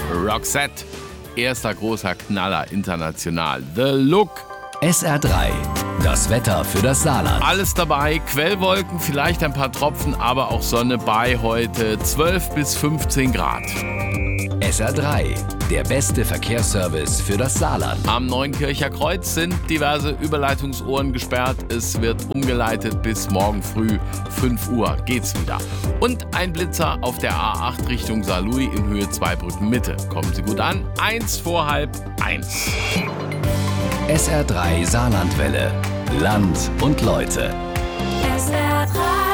Roxette, erster großer Knaller international. The Look. SR3, das Wetter für das Saarland. Alles dabei, Quellwolken, vielleicht ein paar Tropfen, aber auch Sonne bei heute 12 bis 15 Grad. SR3, der beste Verkehrsservice für das Saarland. Am Neuenkircher Kreuz sind diverse Überleitungsohren gesperrt. Es wird umgeleitet bis morgen früh 5 Uhr geht's wieder. Und ein Blitzer auf der A8 Richtung Saarlouis in Höhe Zweibrücken Mitte. Kommen Sie gut an, 1:45. SR3 Saarlandwelle. Land und Leute. SR3.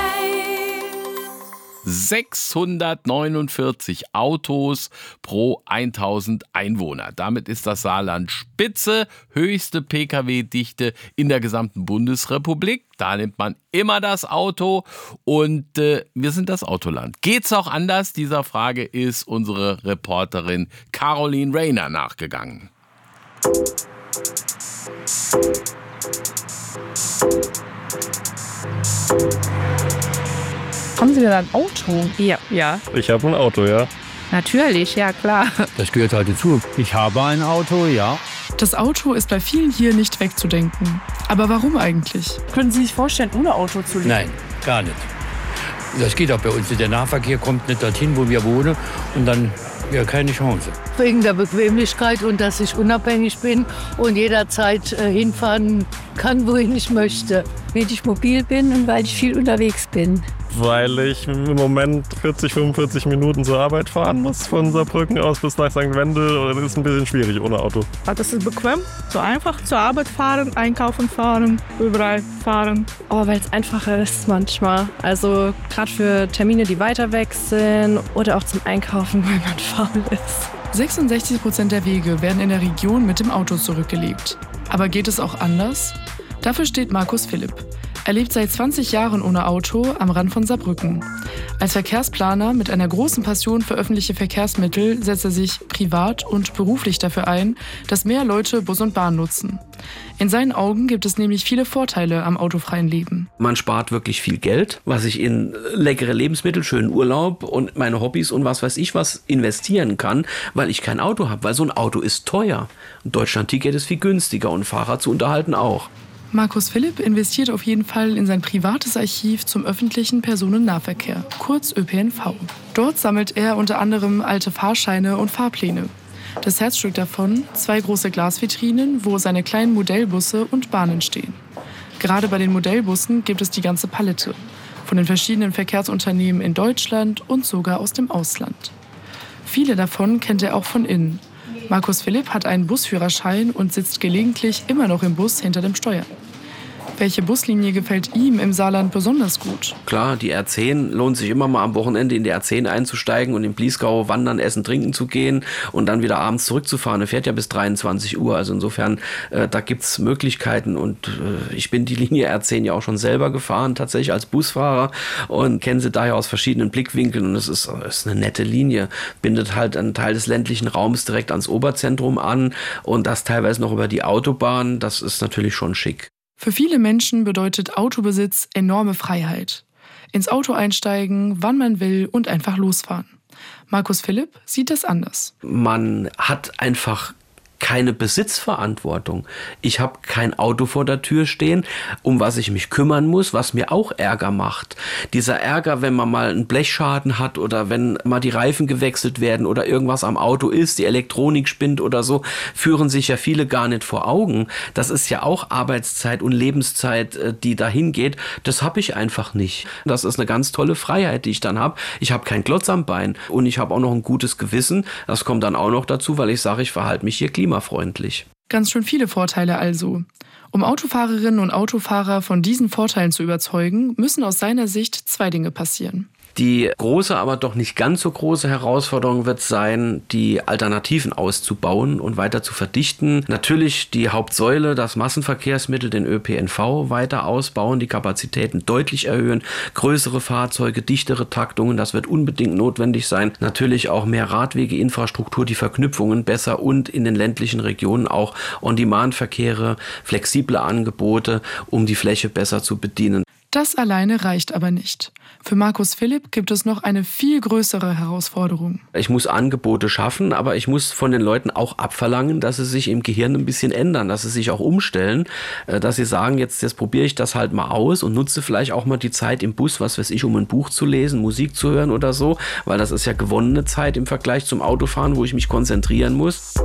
649 Autos pro 1000 Einwohner. Damit ist das Saarland Spitze, höchste Pkw-Dichte in der gesamten Bundesrepublik. Da nimmt man immer das Auto und wir sind das Autoland. Geht's auch anders? Dieser Frage ist unsere Reporterin Caroline Rayner nachgegangen. Haben Sie denn ein Auto? Ja. Ich habe ein Auto, ja. Natürlich, ja klar. Das gehört halt dazu. Ich habe ein Auto, ja. Das Auto ist bei vielen hier nicht wegzudenken. Aber warum eigentlich? Können Sie sich vorstellen, ohne Auto zu leben? Nein, gar nicht. Das geht auch bei uns. Der Nahverkehr kommt nicht dorthin, wo wir wohnen. Und dann keine Chance. Wegen der Bequemlichkeit und dass ich unabhängig bin und jederzeit hinfahren kann, wohin ich möchte. Weil ich mobil bin und weil ich viel unterwegs bin. Weil ich im Moment 45 Minuten zur Arbeit fahren muss, von Saarbrücken aus bis nach St. Wendel. Das ist ein bisschen schwierig ohne Auto. Das ist bequem, so einfach zur Arbeit fahren, einkaufen fahren, überall fahren. Oh, weil es einfacher ist manchmal. Also gerade für Termine, die weiter weg sind oder auch zum Einkaufen, weil man faul ist. 66% der Wege werden in der Region mit dem Auto zurückgelegt. Aber geht es auch anders? Dafür steht Markus Philipp. Er lebt seit 20 Jahren ohne Auto am Rand von Saarbrücken. Als Verkehrsplaner mit einer großen Passion für öffentliche Verkehrsmittel setzt er sich privat und beruflich dafür ein, dass mehr Leute Bus und Bahn nutzen. In seinen Augen gibt es nämlich viele Vorteile am autofreien Leben. Man spart wirklich viel Geld, was ich in leckere Lebensmittel, schönen Urlaub und meine Hobbys und was weiß ich was investieren kann, weil ich kein Auto habe. Weil so ein Auto ist teuer. Ein Deutschland-Ticket ist viel günstiger und Fahrer zu unterhalten auch. Markus Philipp investiert auf jeden Fall in sein privates Archiv zum öffentlichen Personennahverkehr, kurz ÖPNV. Dort sammelt er unter anderem alte Fahrscheine und Fahrpläne. Das Herzstück davon, 2 große Glasvitrinen, wo seine kleinen Modellbusse und Bahnen stehen. Gerade bei den Modellbussen gibt es die ganze Palette. Von den verschiedenen Verkehrsunternehmen in Deutschland und sogar aus dem Ausland. Viele davon kennt er auch von innen. Markus Philipp hat einen Busführerschein und sitzt gelegentlich immer noch im Bus hinter dem Steuer. Welche Buslinie gefällt ihm im Saarland besonders gut? Klar, die R10 lohnt sich immer mal am Wochenende in die R10 einzusteigen und in Bliesgau wandern, essen, trinken zu gehen und dann wieder abends zurückzufahren. Er fährt ja bis 23 Uhr, also insofern, da gibt's Möglichkeiten und ich bin die Linie R10 ja auch schon selber gefahren, tatsächlich als Busfahrer und kenne sie daher aus verschiedenen Blickwinkeln und es ist eine nette Linie, bindet halt einen Teil des ländlichen Raums direkt ans Oberzentrum an und das teilweise noch über die Autobahn, das ist natürlich schon schick. Für viele Menschen bedeutet Autobesitz enorme Freiheit. Ins Auto einsteigen, wann man will und einfach losfahren. Markus Philipp sieht das anders. Man hat einfach keine Besitzverantwortung. Ich habe kein Auto vor der Tür stehen, um was ich mich kümmern muss, was mir auch Ärger macht. Dieser Ärger, wenn man mal einen Blechschaden hat oder wenn mal die Reifen gewechselt werden oder irgendwas am Auto ist, die Elektronik spinnt oder so, führen sich ja viele gar nicht vor Augen. Das ist ja auch Arbeitszeit und Lebenszeit, die dahin geht. Das habe ich einfach nicht. Das ist eine ganz tolle Freiheit, die ich dann habe. Ich habe keinen Klotz am Bein und ich habe auch noch ein gutes Gewissen. Das kommt dann auch noch dazu, weil ich sage, ich verhalte mich hier klimafreundlich. Ganz schön viele Vorteile also. Um Autofahrerinnen und Autofahrer von diesen Vorteilen zu überzeugen, müssen aus seiner Sicht 2 Dinge passieren. Die große, aber doch nicht ganz so große Herausforderung wird sein, die Alternativen auszubauen und weiter zu verdichten. Natürlich die Hauptsäule, das Massenverkehrsmittel, den ÖPNV weiter ausbauen, die Kapazitäten deutlich erhöhen, größere Fahrzeuge, dichtere Taktungen, das wird unbedingt notwendig sein. Natürlich auch mehr Radwegeinfrastruktur, die Verknüpfungen besser und in den ländlichen Regionen auch On-Demand-Verkehre, flexible Angebote, um die Fläche besser zu bedienen. Das alleine reicht aber nicht. Für Markus Philipp gibt es noch eine viel größere Herausforderung. Ich muss Angebote schaffen, aber ich muss von den Leuten auch abverlangen, dass sie sich im Gehirn ein bisschen ändern, dass sie sich auch umstellen, dass sie sagen, jetzt probiere ich das halt mal aus und nutze vielleicht auch mal die Zeit im Bus, was weiß ich, um ein Buch zu lesen, Musik zu hören oder so, weil das ist ja gewonnene Zeit im Vergleich zum Autofahren, wo ich mich konzentrieren muss.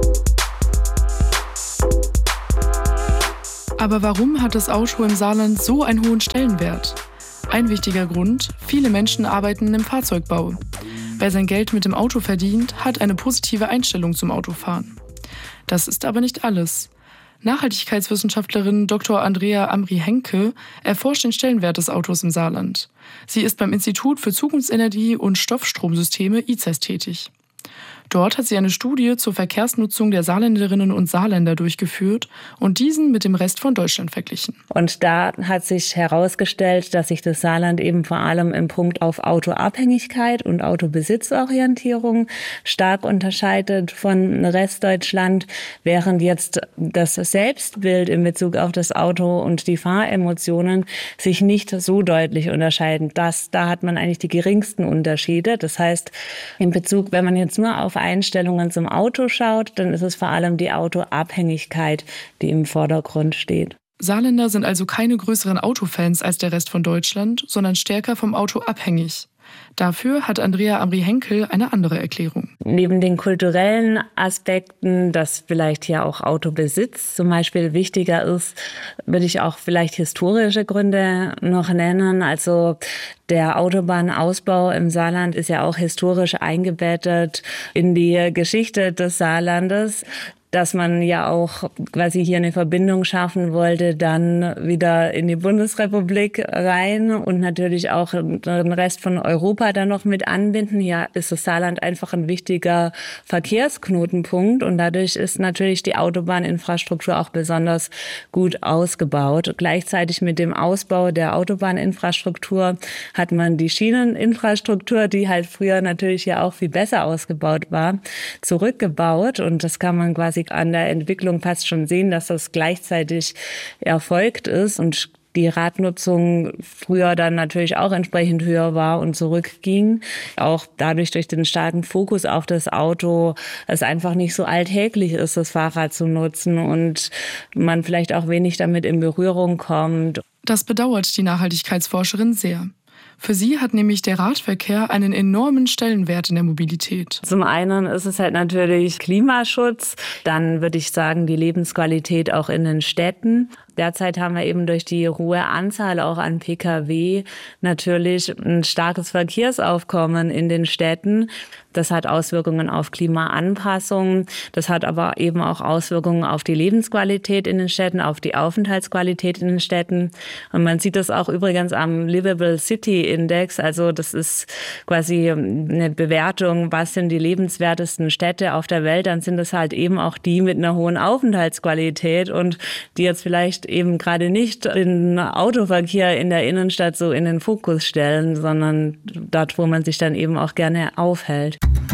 Aber warum hat das Auto im Saarland so einen hohen Stellenwert? Ein wichtiger Grund: viele Menschen arbeiten im Fahrzeugbau. Wer sein Geld mit dem Auto verdient, hat eine positive Einstellung zum Autofahren. Das ist aber nicht alles. Nachhaltigkeitswissenschaftlerin Dr. Andrea Amri-Henke erforscht den Stellenwert des Autos im Saarland. Sie ist beim Institut für Zukunftsenergie und Stoffstromsysteme ICES tätig. Dort hat sie eine Studie zur Verkehrsnutzung der Saarländerinnen und Saarländer durchgeführt und diesen mit dem Rest von Deutschland verglichen. Und da hat sich herausgestellt, dass sich das Saarland eben vor allem im Punkt auf Autoabhängigkeit und Autobesitzorientierung stark unterscheidet von Restdeutschland, während jetzt das Selbstbild in Bezug auf das Auto und die Fahremotionen sich nicht so deutlich unterscheiden. Da hat man eigentlich die geringsten Unterschiede. Das heißt, in Bezug, wenn man jetzt nur auf Einstellungen zum Auto schaut, dann ist es vor allem die Autoabhängigkeit, die im Vordergrund steht. Saarländer sind also keine größeren Autofans als der Rest von Deutschland, sondern stärker vom Auto abhängig. Dafür hat Andrea Amri-Henkel eine andere Erklärung. Neben den kulturellen Aspekten, dass vielleicht ja auch Autobesitz zum Beispiel wichtiger ist, würde ich auch vielleicht historische Gründe noch nennen. Also der Autobahnausbau im Saarland ist ja auch historisch eingebettet in die Geschichte des Saarlandes, dass man ja auch quasi hier eine Verbindung schaffen wollte, dann wieder in die Bundesrepublik rein und natürlich auch den Rest von Europa dann noch mit anbinden. Hier ist das Saarland einfach ein wichtiger Verkehrsknotenpunkt und dadurch ist natürlich die Autobahninfrastruktur auch besonders gut ausgebaut. Gleichzeitig mit dem Ausbau der Autobahninfrastruktur hat man die Schieneninfrastruktur, die halt früher natürlich ja auch viel besser ausgebaut war, zurückgebaut und das kann man quasi an der Entwicklung fast schon sehen, dass das gleichzeitig erfolgt ist und die Radnutzung früher dann natürlich auch entsprechend höher war und zurückging. Auch dadurch durch den starken Fokus auf das Auto, es einfach nicht so alltäglich ist, das Fahrrad zu nutzen und man vielleicht auch wenig damit in Berührung kommt. Das bedauert die Nachhaltigkeitsforscherin sehr. Für sie hat nämlich der Radverkehr einen enormen Stellenwert in der Mobilität. Zum einen ist es halt natürlich Klimaschutz, dann würde ich sagen die Lebensqualität auch in den Städten. Derzeit haben wir eben durch die hohe Anzahl auch an Pkw natürlich ein starkes Verkehrsaufkommen in den Städten. Das hat Auswirkungen auf Klimaanpassung. Das hat aber eben auch Auswirkungen auf die Lebensqualität in den Städten, auf die Aufenthaltsqualität in den Städten. Und man sieht das auch übrigens am Livable City Index. Also das ist quasi eine Bewertung, was sind die lebenswertesten Städte auf der Welt. Dann sind es halt eben auch die mit einer hohen Aufenthaltsqualität und die jetzt vielleicht eben gerade nicht den Autoverkehr in der Innenstadt so in den Fokus stellen, sondern dort, wo man sich dann eben auch gerne aufhält.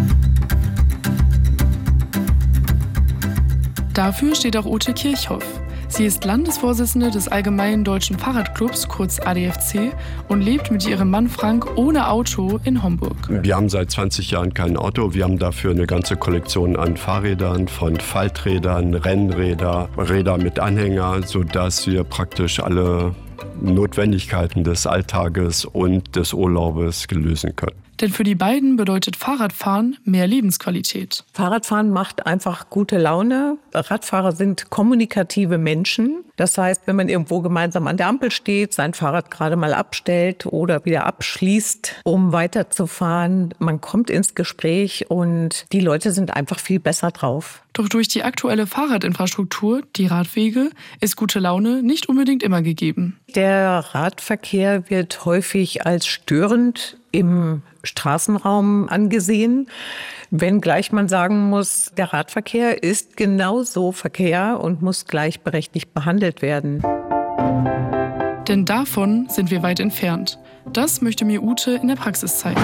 Dafür steht auch Ute Kirchhoff. Sie ist Landesvorsitzende des Allgemeinen Deutschen Fahrradclubs, kurz ADFC, und lebt mit ihrem Mann Frank ohne Auto in Homburg. Wir haben seit 20 Jahren kein Auto. Wir haben dafür eine ganze Kollektion an Fahrrädern, von Falträdern, Rennräder, Räder mit Anhänger, sodass wir praktisch alle Notwendigkeiten des Alltages und des Urlaubes lösen können. Denn für die beiden bedeutet Fahrradfahren mehr Lebensqualität. Fahrradfahren macht einfach gute Laune. Radfahrer sind kommunikative Menschen. Das heißt, wenn man irgendwo gemeinsam an der Ampel steht, sein Fahrrad gerade mal abstellt oder wieder abschließt, um weiterzufahren, man kommt ins Gespräch und die Leute sind einfach viel besser drauf. Doch durch die aktuelle Fahrradinfrastruktur, die Radwege, ist gute Laune nicht unbedingt immer gegeben. Der Radverkehr wird häufig als störend im Straßenraum angesehen, wenngleich man sagen muss, der Radverkehr ist genauso Verkehr und muss gleichberechtigt behandelt werden. Denn davon sind wir weit entfernt. Das möchte mir Ute in der Praxis zeigen.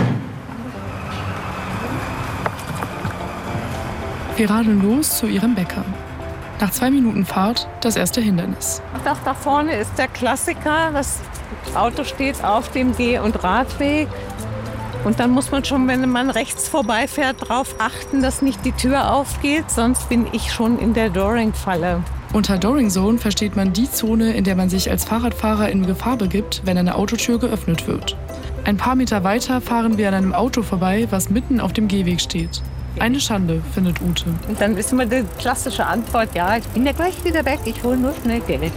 Wir radeln los zu ihrem Bäcker. Nach 2 Minuten Fahrt das erste Hindernis. Das da vorne ist der Klassiker, das Das Auto steht auf dem Geh- und Radweg. Und dann muss man schon, wenn man rechts vorbeifährt, darauf achten, dass nicht die Tür aufgeht, sonst bin ich schon in der Dooring-Falle. Unter Dooring Zone versteht man die Zone, in der man sich als Fahrradfahrer in Gefahr begibt, wenn eine Autotür geöffnet wird. Ein paar Meter weiter fahren wir an einem Auto vorbei, was mitten auf dem Gehweg steht. Eine Schande, findet Ute. Und dann ist immer die klassische Antwort, ja, ich bin ja gleich wieder weg, ich hole nur schnell Geld.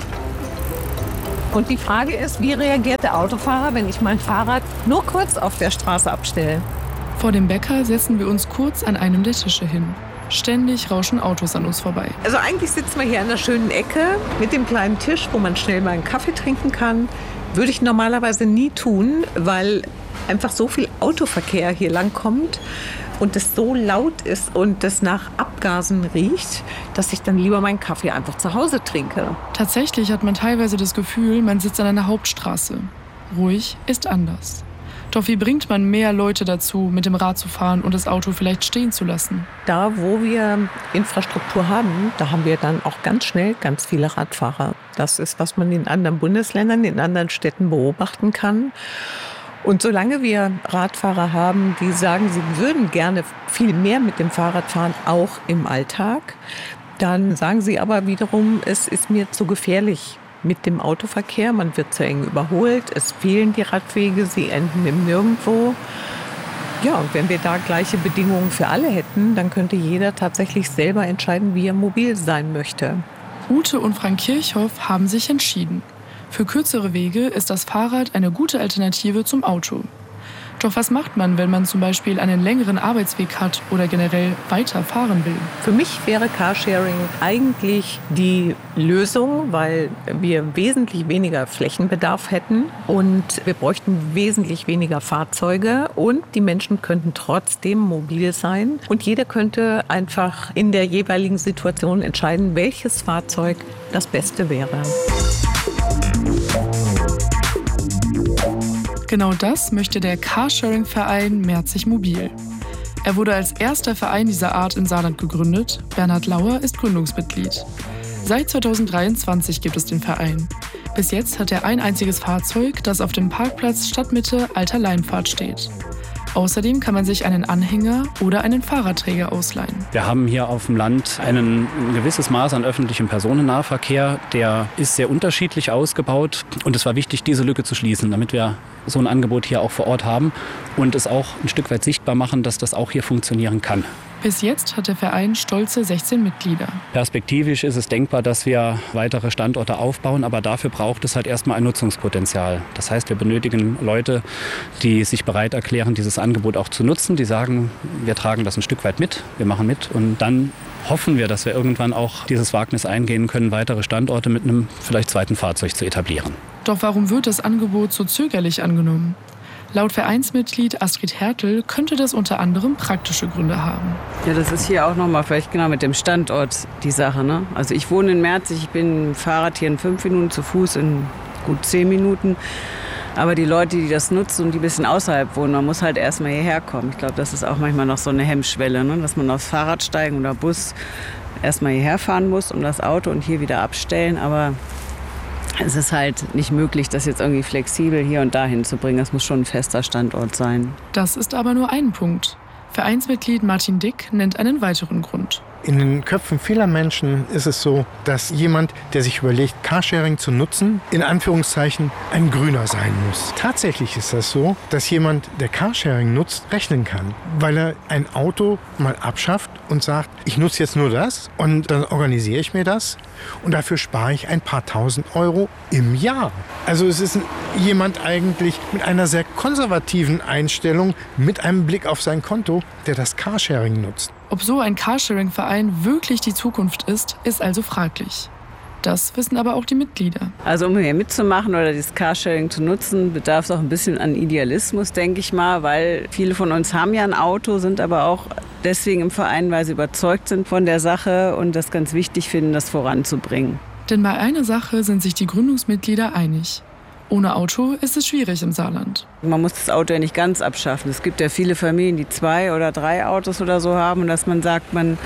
Und die Frage ist, wie reagiert der Autofahrer, wenn ich mein Fahrrad nur kurz auf der Straße abstelle? Vor dem Bäcker setzen wir uns kurz an einem der Tische hin. Ständig rauschen Autos an uns vorbei. Also eigentlich sitzen wir hier an einer schönen Ecke mit dem kleinen Tisch, wo man schnell mal einen Kaffee trinken kann. Würde ich normalerweise nie tun, weil einfach so viel Autoverkehr hier langkommt und es so laut ist und es nach Abgasen riecht, dass ich dann lieber meinen Kaffee einfach zu Hause trinke. Tatsächlich hat man teilweise das Gefühl, man sitzt an einer Hauptstraße. Ruhig ist anders. Doch wie bringt man mehr Leute dazu, mit dem Rad zu fahren und das Auto vielleicht stehen zu lassen? Da, wo wir Infrastruktur haben, da haben wir dann auch ganz schnell ganz viele Radfahrer. Das ist, was man in anderen Bundesländern, in anderen Städten beobachten kann. Und solange wir Radfahrer haben, die sagen, sie würden gerne viel mehr mit dem Fahrrad fahren, auch im Alltag, dann sagen sie aber wiederum, es ist mir zu gefährlich mit dem Autoverkehr. Man wird zu eng überholt, es fehlen die Radwege, sie enden im Nirgendwo. Ja, und wenn wir da gleiche Bedingungen für alle hätten, dann könnte jeder tatsächlich selber entscheiden, wie er mobil sein möchte. Ute und Frank Kirchhoff haben sich entschieden. Für kürzere Wege ist das Fahrrad eine gute Alternative zum Auto. Doch was macht man, wenn man zum Beispiel einen längeren Arbeitsweg hat oder generell weiter fahren will? Für mich wäre Carsharing eigentlich die Lösung, weil wir wesentlich weniger Flächenbedarf hätten und wir bräuchten wesentlich weniger Fahrzeuge und die Menschen könnten trotzdem mobil sein und jeder könnte einfach in der jeweiligen Situation entscheiden, welches Fahrzeug das Beste wäre. Genau das möchte der Carsharing-Verein Merzig Mobil. Er wurde als erster Verein dieser Art im Saarland gegründet. Bernhard Lauer ist Gründungsmitglied. Seit 2023 gibt es den Verein. Bis jetzt hat er ein einziges Fahrzeug, das auf dem Parkplatz Stadtmitte Alter Leinpfad steht. Außerdem kann man sich einen Anhänger oder einen Fahrradträger ausleihen. Wir haben hier auf dem Land ein gewisses Maß an öffentlichem Personennahverkehr. Der ist sehr unterschiedlich ausgebaut und es war wichtig, diese Lücke zu schließen, damit wir so ein Angebot hier auch vor Ort haben und es auch ein Stück weit sichtbar machen, dass das auch hier funktionieren kann. Bis jetzt hat der Verein stolze 16 Mitglieder. Perspektivisch ist es denkbar, dass wir weitere Standorte aufbauen, aber dafür braucht es halt erstmal ein Nutzungspotenzial. Das heißt, wir benötigen Leute, die sich bereit erklären, dieses Angebot auch zu nutzen, die sagen, wir tragen das ein Stück weit mit, wir machen mit und dann hoffen wir, dass wir irgendwann auch dieses Wagnis eingehen können, weitere Standorte mit einem vielleicht zweiten Fahrzeug zu etablieren. Doch warum wird das Angebot so zögerlich angenommen? Laut Vereinsmitglied Astrid Hertel könnte das unter anderem praktische Gründe haben. Ja, das ist hier auch nochmal vielleicht genau mit dem Standort die Sache, ne? Also ich wohne in Merzig, ich bin mit dem Fahrrad hier in 5 Minuten, zu Fuß in gut 10 Minuten. Aber die Leute, die das nutzen und die ein bisschen außerhalb wohnen, man muss halt erstmal hierher kommen. Ich glaube, das ist auch manchmal noch so eine Hemmschwelle, ne? Dass man aufs Fahrrad steigen oder Bus erstmal hierher fahren muss, um das Auto und hier wieder abstellen. Aber es ist halt nicht möglich, das jetzt irgendwie flexibel hier und da hinzubringen. Das muss schon ein fester Standort sein. Das ist aber nur ein Punkt. Vereinsmitglied Martin Dick nennt einen weiteren Grund. In den Köpfen vieler Menschen ist es so, dass jemand, der sich überlegt, Carsharing zu nutzen, in Anführungszeichen ein Grüner sein muss. Tatsächlich ist das so, dass jemand, der Carsharing nutzt, rechnen kann, weil er ein Auto mal abschafft und sagt, ich nutze jetzt nur das und dann organisiere ich mir das und dafür spare ich ein paar tausend Euro im Jahr. Also es ist jemand eigentlich mit einer sehr konservativen Einstellung, mit einem Blick auf sein Konto, der das Carsharing nutzt. Ob so ein Carsharing-Verein wirklich die Zukunft ist also fraglich. Das wissen aber auch die Mitglieder. Also um hier mitzumachen oder dieses Carsharing zu nutzen, bedarf es auch ein bisschen an Idealismus, denke ich mal, weil viele von uns haben ja ein Auto, sind aber auch deswegen im Verein, weil sie überzeugt sind von der Sache und das ganz wichtig finden, das voranzubringen. Denn bei einer Sache sind sich die Gründungsmitglieder einig. Ohne Auto ist es schwierig im Saarland. Man muss das Auto ja nicht ganz abschaffen. Es gibt ja viele Familien, die 2 oder 3 Autos oder so haben und dass man sagt, man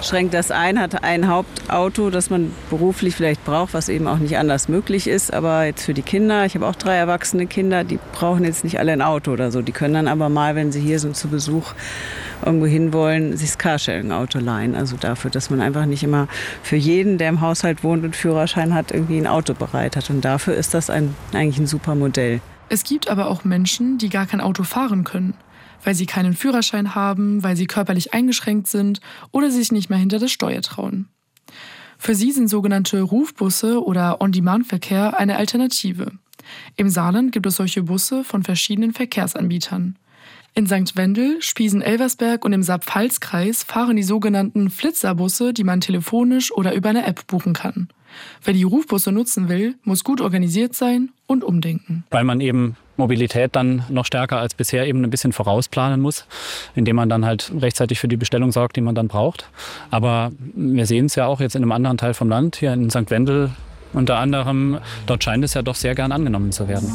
schränkt das ein, hat ein Hauptauto, das man beruflich vielleicht braucht, was eben auch nicht anders möglich ist. Aber jetzt für die Kinder, ich habe auch 3 erwachsene Kinder, die brauchen jetzt nicht alle ein Auto oder so. Die können dann aber mal, wenn sie hier sind zu Besuch irgendwo hin-wollen, sich das Carsharing-Auto leihen. Also dafür, dass man einfach nicht immer für jeden, der im Haushalt wohnt und Führerschein hat, irgendwie ein Auto bereit hat. Und dafür ist das eigentlich ein super Modell. Es gibt aber auch Menschen, die gar kein Auto fahren können, weil sie keinen Führerschein haben, weil sie körperlich eingeschränkt sind oder sich nicht mehr hinter das Steuer trauen. Für sie sind sogenannte Rufbusse oder On-Demand-Verkehr eine Alternative. Im Saarland gibt es solche Busse von verschiedenen Verkehrsanbietern. In St. Wendel, Spiesen-Elversberg und im Saar-Pfalz-Kreis fahren die sogenannten Flitzerbusse, die man telefonisch oder über eine App buchen kann. Wer die Rufbusse nutzen will, muss gut organisiert sein und umdenken. Weil man eben Mobilität dann noch stärker als bisher eben ein bisschen vorausplanen muss, indem man dann halt rechtzeitig für die Bestellung sorgt, die man dann braucht. Aber wir sehen es ja auch jetzt in einem anderen Teil vom Land, hier in St. Wendel unter anderem, dort scheint es ja doch sehr gern angenommen zu werden.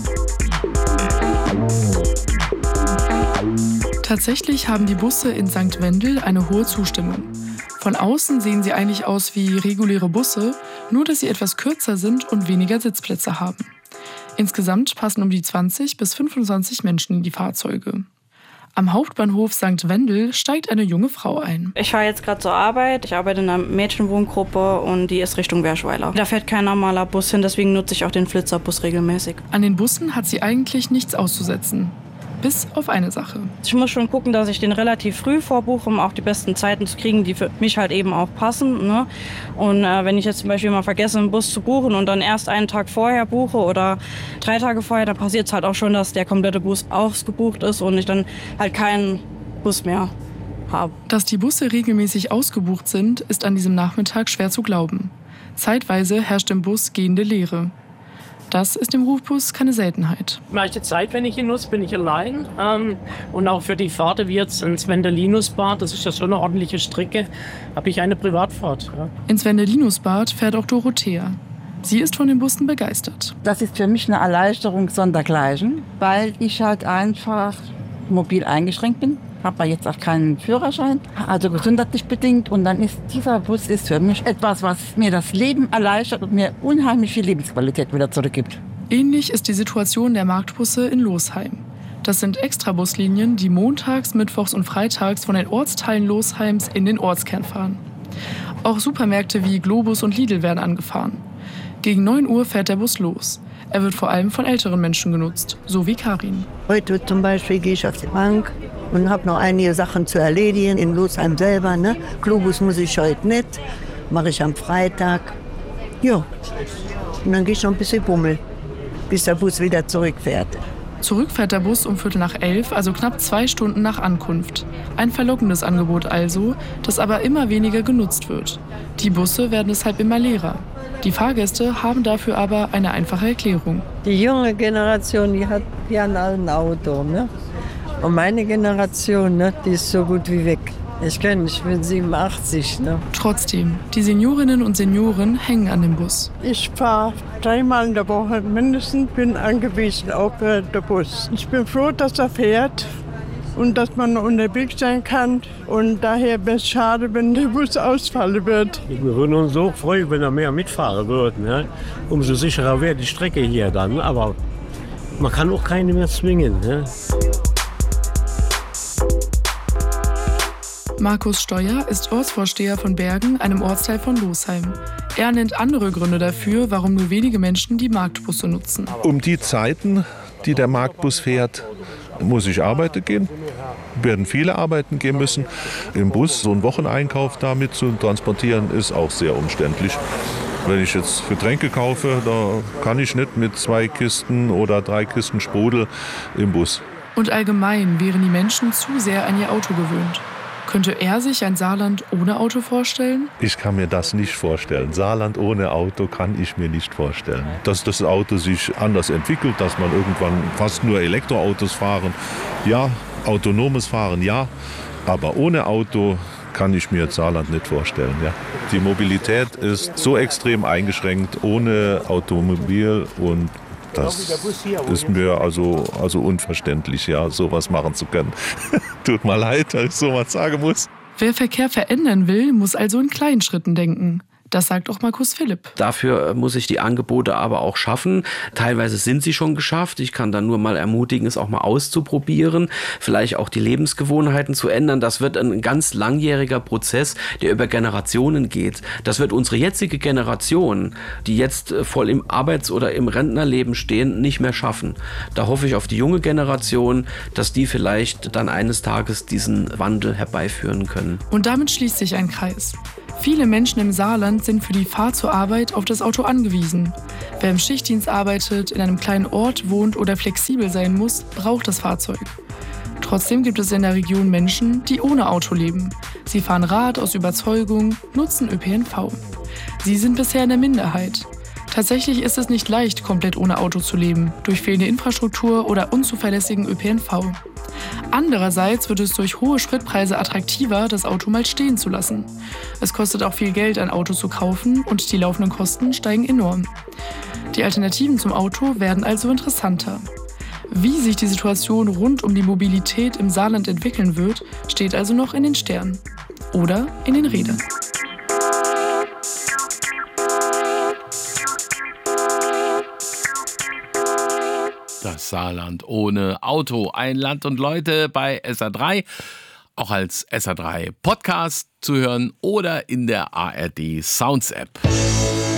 Tatsächlich haben die Busse in St. Wendel eine hohe Zustimmung. Von außen sehen sie eigentlich aus wie reguläre Busse, nur dass sie etwas kürzer sind und weniger Sitzplätze haben. Insgesamt passen um die 20 bis 25 Menschen in die Fahrzeuge. Am Hauptbahnhof St. Wendel steigt eine junge Frau ein. Ich fahre jetzt gerade zur Arbeit. Ich arbeite in einer Mädchenwohngruppe und die ist Richtung Werschweiler. Da fährt kein normaler Bus hin, deswegen nutze ich auch den Flitzerbus regelmäßig. An den Bussen hat sie eigentlich nichts auszusetzen. Bis auf eine Sache. Ich muss schon gucken, dass ich den relativ früh vorbuche, um auch die besten Zeiten zu kriegen, die für mich halt eben auch passen. Ne? Und wenn ich jetzt zum Beispiel mal vergesse, einen Bus zu buchen und dann erst einen Tag vorher buche oder 3 Tage vorher, dann passiert es halt auch schon, dass der komplette Bus ausgebucht ist und ich dann halt keinen Bus mehr habe. Dass die Busse regelmäßig ausgebucht sind, ist an diesem Nachmittag schwer zu glauben. Zeitweise herrscht im Bus gehende Leere. Das ist im Rufbus keine Seltenheit. Die meiste Zeit, wenn ich ihn nutze, bin ich allein. Und auch für die Fahrt wie jetzt ins Wendelinusbad, das ist ja schon eine ordentliche Strecke, habe ich eine Privatfahrt. Ja. Ins Wendelinusbad fährt auch Dorothea. Sie ist von den Bussen begeistert. Das ist für mich eine Erleichterung sondergleichen, weil ich halt einfach mobil eingeschränkt bin. Habe jetzt auch keinen Führerschein, also gesundheitlich bedingt. Und dann ist dieser Bus für mich etwas, was mir das Leben erleichtert und mir unheimlich viel Lebensqualität wieder zurückgibt. Ähnlich ist die Situation der Marktbusse in Losheim. Das sind Extrabuslinien, die montags, mittwochs und freitags von den Ortsteilen Losheims in den Ortskern fahren. Auch Supermärkte wie Globus und Lidl werden angefahren. Gegen 9 Uhr fährt der Bus los. Er wird vor allem von älteren Menschen genutzt, so wie Karin. Heute zum Beispiel gehe ich auf die Bank und habe noch einige Sachen zu erledigen in Losheim selber. Ne? Globus muss ich heute nicht, mache ich am Freitag. Ja, und dann gehe ich noch ein bisschen bummeln, bis der Bus wieder zurückfährt. Zurück fährt der Bus um 11:15, also knapp 2 Stunden nach Ankunft. Ein verlockendes Angebot also, das aber immer weniger genutzt wird. Die Busse werden deshalb immer leerer. Die Fahrgäste haben dafür aber eine einfache Erklärung. Die junge Generation, die hat ja ein Auto. Ne? Und meine Generation, ne, die ist so gut wie weg. Ich bin 87. Ne? Trotzdem, die Seniorinnen und Senioren hängen an dem Bus. Ich fahre 3-mal in der Woche mindestens, bin angewiesen auf den Bus. Ich bin froh, dass er fährt und dass man unterwegs sein kann. Und daher wäre es schade, wenn der Bus ausfallen wird. Wir würden uns so freuen, wenn er mehr mitfahren würde. Ne? Umso sicherer wäre die Strecke hier dann. Aber man kann auch keine mehr zwingen. Ne? Markus Steuer ist Ortsvorsteher von Bergen, einem Ortsteil von Losheim. Er nennt andere Gründe dafür, warum nur wenige Menschen die Marktbusse nutzen. Um die Zeiten, die der Marktbus fährt, muss ich arbeiten gehen. Werden viele arbeiten gehen müssen. Im Bus so einen Wocheneinkauf damit zu transportieren, ist auch sehr umständlich. Wenn ich jetzt Getränke kaufe, da kann ich nicht mit 2 Kisten oder 3 Kisten Sprudel im Bus. Und allgemein wären die Menschen zu sehr an ihr Auto gewöhnt. Könnte er sich ein Saarland ohne Auto vorstellen? Ich kann mir das nicht vorstellen. Saarland ohne Auto kann ich mir nicht vorstellen. Dass das Auto sich anders entwickelt, dass man irgendwann fast nur Elektroautos fahren, ja, autonomes Fahren, ja, aber ohne Auto kann ich mir Saarland nicht vorstellen. Ja. Die Mobilität ist so extrem eingeschränkt ohne Automobil und das ist mir also unverständlich, ja, sowas machen zu können. Tut mir leid, dass ich sowas sagen muss. Wer Verkehr verändern will, muss also in kleinen Schritten denken. Das sagt auch Markus Philipp. Dafür muss ich die Angebote aber auch schaffen. Teilweise sind sie schon geschafft. Ich kann dann nur mal ermutigen, es auch mal auszuprobieren, vielleicht auch die Lebensgewohnheiten zu ändern. Das wird ein ganz langjähriger Prozess, der über Generationen geht. Das wird unsere jetzige Generation, die jetzt voll im Arbeits- oder im Rentnerleben stehen, nicht mehr schaffen. Da hoffe ich auf die junge Generation, dass die vielleicht dann eines Tages diesen Wandel herbeiführen können. Und damit schließt sich ein Kreis. Viele Menschen im Saarland sind für die Fahrt zur Arbeit auf das Auto angewiesen. Wer im Schichtdienst arbeitet, in einem kleinen Ort wohnt oder flexibel sein muss, braucht das Fahrzeug. Trotzdem gibt es in der Region Menschen, die ohne Auto leben. Sie fahren Rad aus Überzeugung, nutzen ÖPNV. Sie sind bisher in der Minderheit. Tatsächlich ist es nicht leicht, komplett ohne Auto zu leben, durch fehlende Infrastruktur oder unzuverlässigen ÖPNV. Andererseits wird es durch hohe Spritpreise attraktiver, das Auto mal stehen zu lassen. Es kostet auch viel Geld, ein Auto zu kaufen und die laufenden Kosten steigen enorm. Die Alternativen zum Auto werden also interessanter. Wie sich die Situation rund um die Mobilität im Saarland entwickeln wird, steht also noch in den Sternen. Oder in den Rädern. Das Saarland ohne Auto. Ein Land und Leute bei SA3. Auch als SA3 Podcast zu hören oder in der ARD Sounds App.